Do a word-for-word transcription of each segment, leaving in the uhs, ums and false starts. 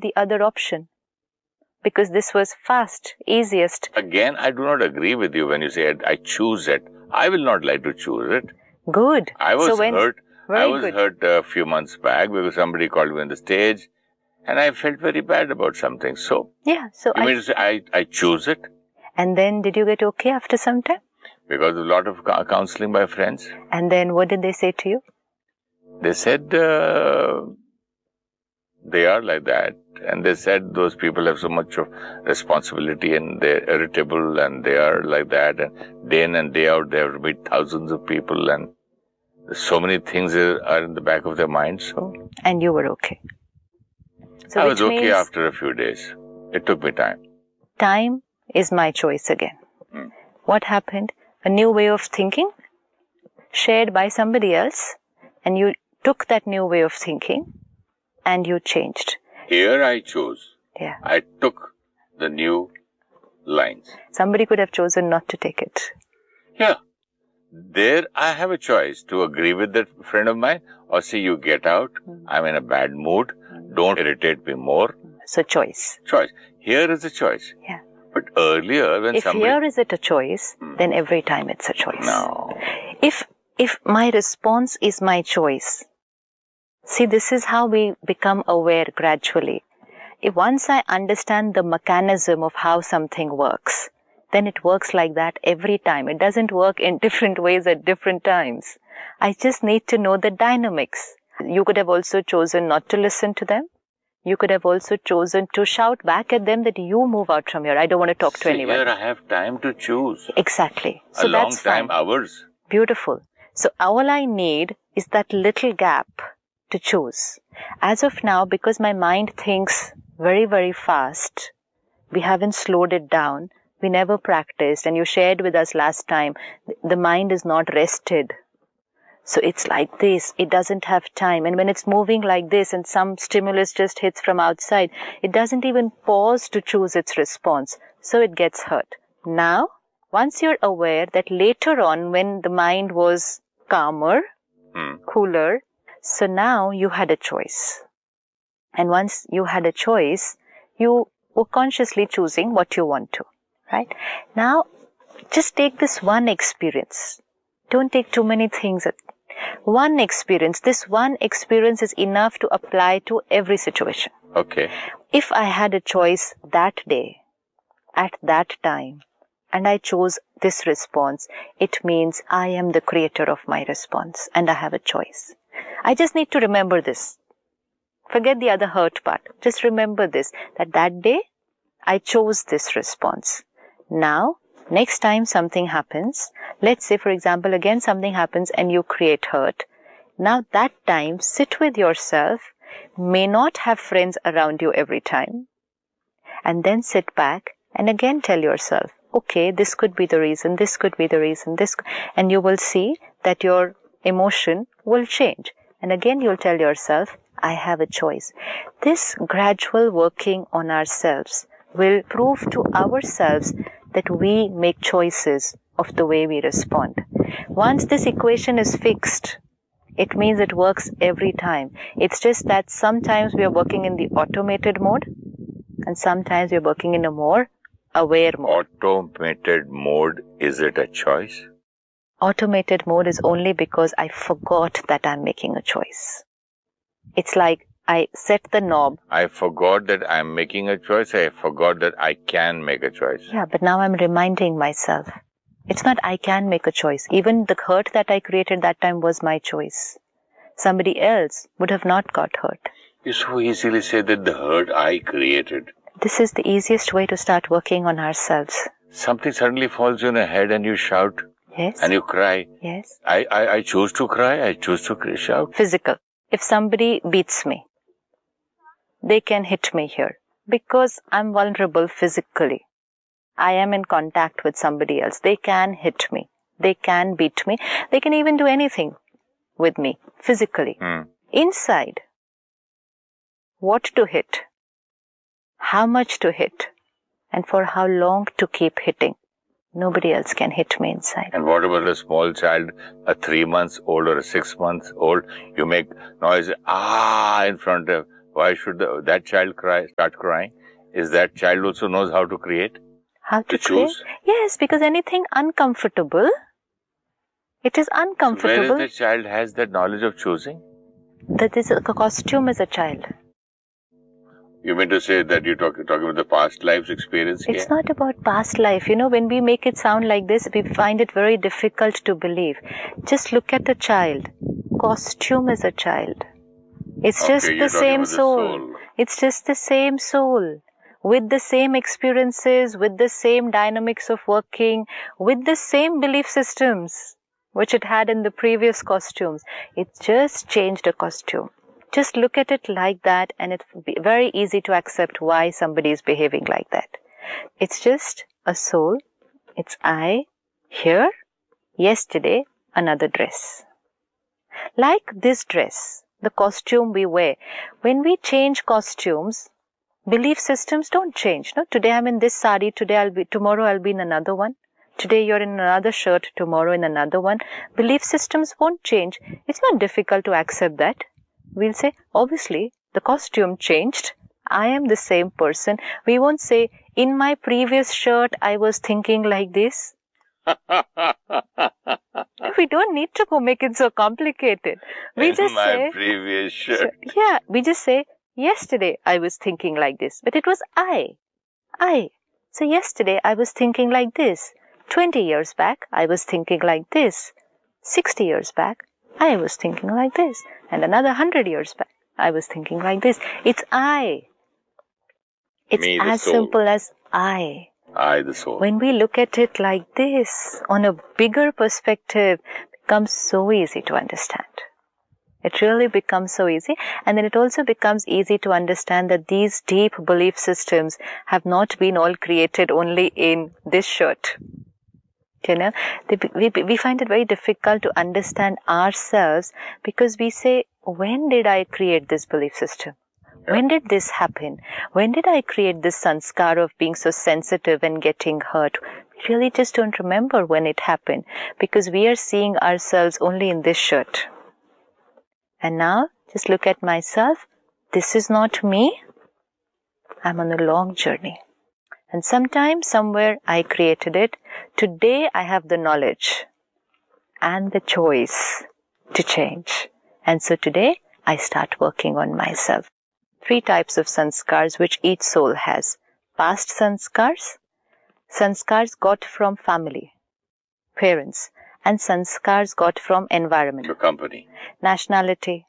the other option. Because this was fast, easiest. Again, I do not agree with you when you say I choose it. I will not like to choose it. Good. I was so when, hurt. Very I was good. hurt a few months back because somebody called me on the stage and I felt very bad about something. So, yeah, so you I, mean to say I, I choose it? And then did you get okay after some time? Because of a lot of counseling by friends. And then what did they say to you? They said uh, they are like that. And they said those people have so much of responsibility and they're irritable and they are like that. And day in and day out, they have to meet thousands of people and so many things are in the back of their minds. So. And you were okay? So I was okay means after a few days. It took me time. Time is my choice again. Hmm. What happened? A new way of thinking shared by somebody else, and you took that new way of thinking and you changed. Here I chose. Yeah. I took the new lines. Somebody could have chosen not to take it. Yeah. There I have a choice to agree with that friend of mine or say, you get out. Mm. I'm in a bad mood. Mm. Don't irritate me more. So choice. Choice. Here is a choice. Yeah. But earlier when if somebody... If here is it a choice, mm. then every time it's a choice. No. If, if my response is my choice, see, this is how we become aware gradually. If once I understand the mechanism of how something works, then it works like that every time. It doesn't work in different ways at different times. I just need to know the dynamics. You could have also chosen not to listen to them. You could have also chosen to shout back at them that you move out from here. I don't want to talk See, to anyone. Here I have time to choose. Exactly. A so long that's time, fine. hours. Beautiful. So all I need is that little gap to choose. As of now, because my mind thinks very, very fast, we haven't slowed it down. We never practiced, and you shared with us last time, the mind is not rested. So it's like this, it doesn't have time. And when it's moving like this and some stimulus just hits from outside, it doesn't even pause to choose its response. So it gets hurt. Now, once you're aware that later on when the mind was calmer, hmm. cooler, so now you had a choice. And once you had a choice, you were consciously choosing what you want to. Right? Now, just take this one experience. Don't take too many things. One experience. This one experience is enough to apply to every situation. Okay. If I had a choice that day, at that time, and I chose this response, it means I am the creator of my response and I have a choice. I just need to remember this. Forget the other hurt part. Just remember this, that that day I chose this response. Now, next time something happens, let's say, for example, again something happens and you create hurt. Now, that time, sit with yourself, may not have friends around you every time, and then sit back and again tell yourself, okay, this could be the reason, this could be the reason, this, and you will see that your emotion will change. And again, you'll tell yourself, I have a choice. This gradual working on ourselves will prove to ourselves that we make choices of the way we respond. Once this equation is fixed, it means it works every time. It's just that sometimes we are working in the automated mode and sometimes we are working in a more aware mode. Automated mode, is it a choice? Automated mode is only because I forgot that I'm making a choice. It's like I set the knob. I forgot that I'm making a choice. I forgot that I can make a choice. Yeah, but now I'm reminding myself. It's not I can make a choice. Even the hurt that I created that time was my choice. Somebody else would have not got hurt. You so easily say that the hurt I created. This is the easiest way to start working on ourselves. Something suddenly falls on your head and you shout. Yes. And you cry. Yes. I, I, I choose to cry. I choose to shout. Physical. If somebody beats me, they can hit me here because I'm vulnerable physically. I am in contact with somebody else. They can hit me. They can beat me. They can even do anything with me physically. Hmm. Inside, what to hit, how much to hit, and for how long to keep hitting. Nobody else can hit me inside. And what about a small child, a three months old or a six months old? You make noise, ah, in front of Why should the, that child cry, start crying? Is that child also knows how to create? How to, to choose? Create? Yes, because anything uncomfortable, it is uncomfortable. So where is the child has that knowledge of choosing? That is a costume as a child. You mean to say that you're talking, talking about the past life's experience here? It's not about past life. You know, when we make it sound like this, we find it very difficult to believe. Just look at the child. Costume as a child. It's okay, just the same soul. the soul. It's just the same soul. With the same experiences, with the same dynamics of working, with the same belief systems which it had in the previous costumes. It just changed a costume. Just look at it like that and it's very easy to accept why somebody is behaving like that. It's just a soul. It's I, here, yesterday, another dress. Like this dress, the costume we wear. When we change costumes, belief systems don't change. No, today I'm in this sari, today I'll be, tomorrow I'll be in another one. Today you're in another shirt, tomorrow in another one. Belief systems won't change. It's not difficult to accept that. We'll say, obviously, the costume changed. I am the same person. We won't say, in my previous shirt, I was thinking like this. We don't need to make it so complicated. We in just my say, previous shirt. Yeah, we just say, yesterday I was thinking like this. But it was I. I. So yesterday I was thinking like this. twenty years back, I was thinking like this. sixty years back, I was thinking like this. And another one hundred years back, I was thinking like this. It's I. It's Me, the as soul. simple as I. I, the soul. When we look at it like this, on a bigger perspective, it becomes so easy to understand. It really becomes so easy. And then it also becomes easy to understand that these deep belief systems have not been all created only in this shirt. You know, they, we, we find it very difficult to understand ourselves because we say, when did I create this belief system? When did this happen? When did I create this sanskar of being so sensitive and getting hurt? We really just don't remember when it happened because we are seeing ourselves only in this shirt. And now, just look at myself. This is not me. I'm on a long journey. And sometime, somewhere, I created it. Today, I have the knowledge and the choice to change. And so today, I start working on myself. Three types of sanskars which each soul has. Past sanskars, sanskars got from family, parents, and sanskars got from environment. The company. Nationality,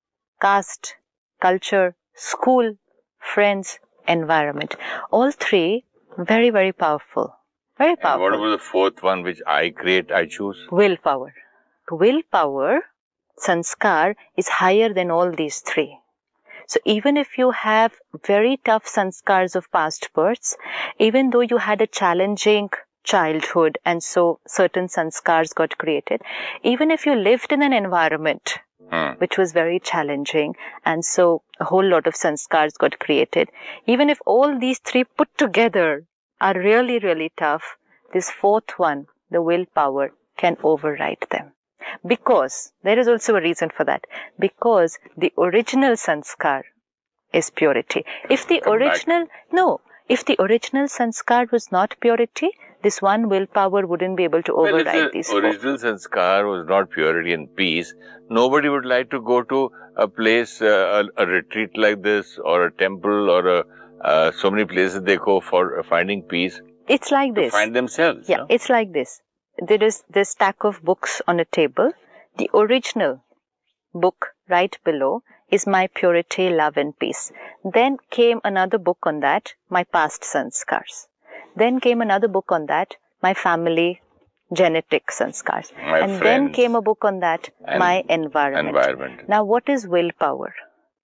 caste, culture, school, friends, environment. All three very, very powerful. Very powerful. And what about the fourth one which I create, I choose? Willpower. Willpower, sanskar, is higher than all these three. So even if you have very tough sanskars of past births, even though you had a challenging childhood and so certain sanskars got created, even if you lived in an environment hmm. which was very challenging and so a whole lot of sanskars got created, even if all these three put together are really, really tough, this fourth one, the willpower, can override them. Because, there is also a reason for that, because the original sanskar is purity. If the Come original, back. no, if the original sanskar was not purity, this one willpower wouldn't be able to Well, override if the these original four. sanskar was not purity and peace, nobody would like to go to a place, uh, a, a retreat like this, or a temple, or a, uh, so many places they go for finding peace. It's like to this. find themselves. Yeah, no? It's like this. There is this stack of books on a table. The original book right below is my purity, love and peace. Then came another book on that, my past sanskars. Then came another book on that, my family, genetic sanskars. My and friends. Then came a book on that, And my environment. environment. Now what is willpower?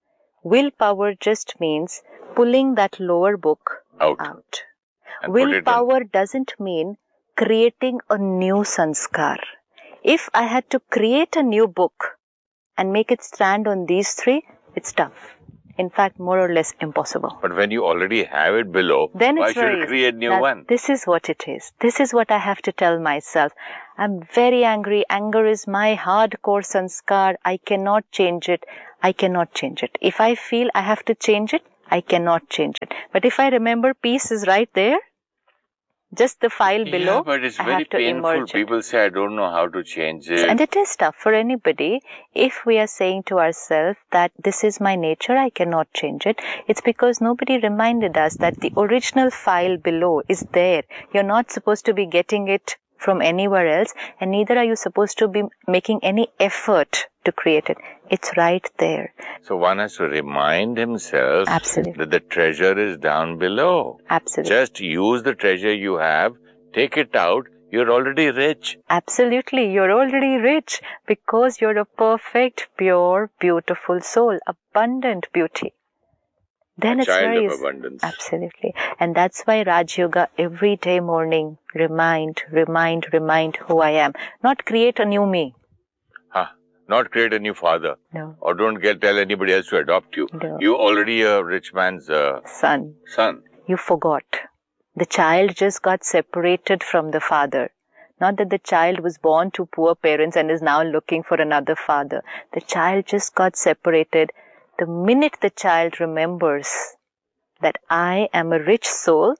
Willpower just means pulling that lower book Out. out. And put it in. Willpower doesn't mean creating a new sanskar. If I had to create a new book and make it stand on these three, it's tough. In fact, more or less impossible. But when you already have it below, then why it's should very you create new now, one? This is what it is. This is what I have to tell myself. I'm very angry. Anger is my hardcore sanskar. I cannot change it. I cannot change it. If I feel I have to change it, I cannot change it. But if I remember peace is right there, just the file below, yeah, but it's I very have to painful. emerge People it. say, I don't know how to change it. And it is tough for anybody. If we are saying to ourselves that this is my nature, I cannot change it, it's because nobody reminded us that the original file below is there. You're not supposed to be getting it from anywhere else, and neither are you supposed to be making any effort to create it. It's right there. So one has to remind himself Absolutely. that the treasure is down below. Absolutely. Just use the treasure you have, take it out, you're already rich. Absolutely, you're already rich because you're a perfect, pure, beautiful soul, abundant beauty. Then a it's child very of abundance. Absolutely. And that's why Raj Yoga every day morning remind, remind, remind who I am. Not create a new me. Huh. Not create a new father. No. Or don't get tell anybody else to adopt you. No. You already a rich man's uh, Son. son. You forgot. The child just got separated from the father. Not that the child was born to poor parents and is now looking for another father. The child just got separated. The minute the child remembers that I am a rich soul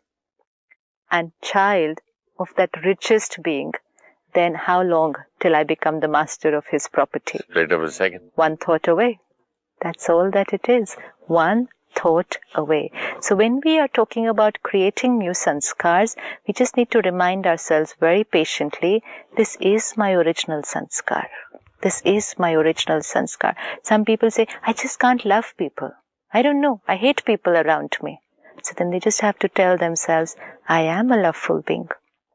and child of that richest being, then how long till I become the master of his property? Split of a second. One thought away. That's all that it is. One thought away. So when we are talking about creating new sanskars, we just need to remind ourselves very patiently, this is my original sanskar. This is my original sanskar. Some people say, I just can't love people. I don't know. I hate people around me. So then they just have to tell themselves, I am a loveful being.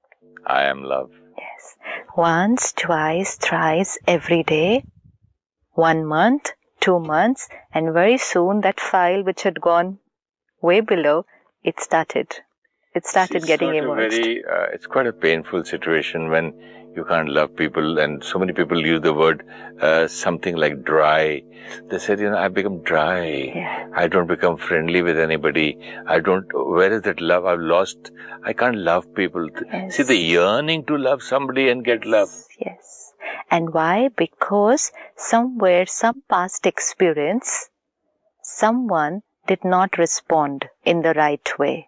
I am love. Yes. Once, twice, thrice, every day, one month, two months, and very soon that file which had gone way below, it started. It started it's getting not emerged. A very, uh, it's quite a painful situation when you can't love people, and so many people use the word uh, something like dry. They said, you know, I become dry. Yeah. I don't become friendly with anybody. I don't, where is that love? I've lost, I can't love people. Yes. See the yearning to love somebody and get love. Yes. And why? Because somewhere, some past experience, someone did not respond in the right way.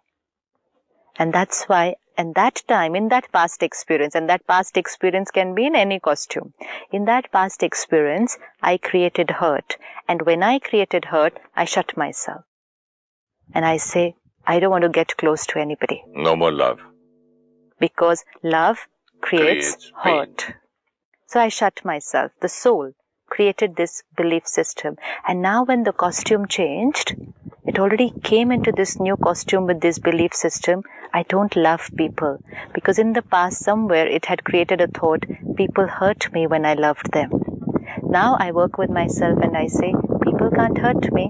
And that's why, and that time, in that past experience, and that past experience can be in any costume. In that past experience, I created hurt. And when I created hurt, I shut myself. And I say, I don't want to get close to anybody. No more love. Because love creates, creates hurt. So I shut myself. The soul created this belief system. And now when the costume changed, it already came into this new costume with this belief system. I don't love people. Because in the past somewhere it had created a thought, people hurt me when I loved them. Now I work with myself and I say, people can't hurt me.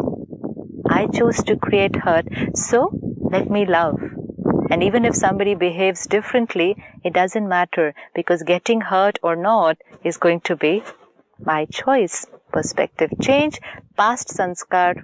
I choose to create hurt. So let me love. And even if somebody behaves differently, it doesn't matter, because getting hurt or not is going to be my choice. Perspective change, past sanskar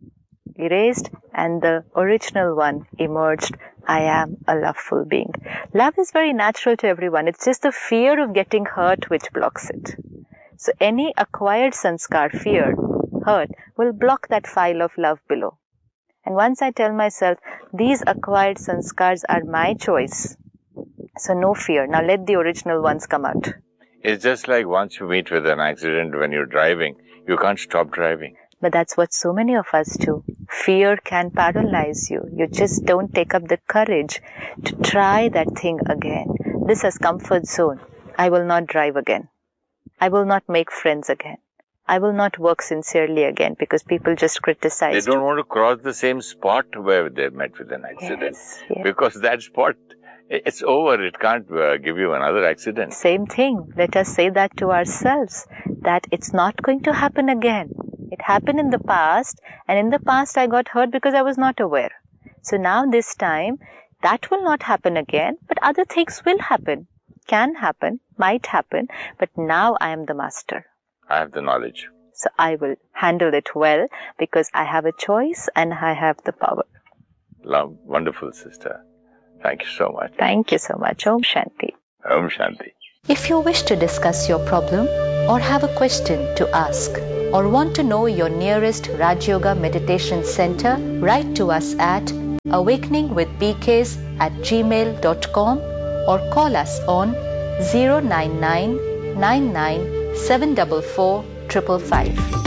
erased, and the original one emerged. I am a loveful being. Love is very natural to everyone. It's just the fear of getting hurt which blocks it. So any acquired sanskar, fear, hurt, will block that file of love below. And once I tell myself, these acquired sanskars are my choice, so no fear. Now let the original ones come out. It's just like once you meet with an accident when you're driving, you can't stop driving. But that's what so many of us do. Fear can paralyze you. You just don't take up the courage to try that thing again. This is comfort zone. I will not drive again. I will not make friends again. I will not work sincerely again because people just criticize. They don't want to cross the same spot where they met with an accident. Yes, yes. Because that spot, it's over. It can't uh, give you another accident. Same thing. Let us say that to ourselves, that it's not going to happen again. It happened in the past, and in the past I got hurt because I was not aware. So now this time, that will not happen again, but other things will happen. Can happen, might happen, but now I am the master. I have the knowledge. So I will handle it well because I have a choice and I have the power. Love, wonderful sister. Thank you so much. Thank you so much. Om Shanti. Om Shanti. If you wish to discuss your problem or have a question to ask, or want to know your nearest Raj Yoga Meditation Center, write to us at awakening with b k s at gmail dot com or call us on zero nine nine nine nine seven four four five five five.